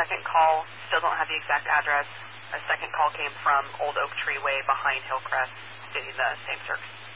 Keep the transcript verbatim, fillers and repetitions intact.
second call, still don't have the exact address. A second call came from Old Oak Tree Way behind Hillcrest, stating the same circ-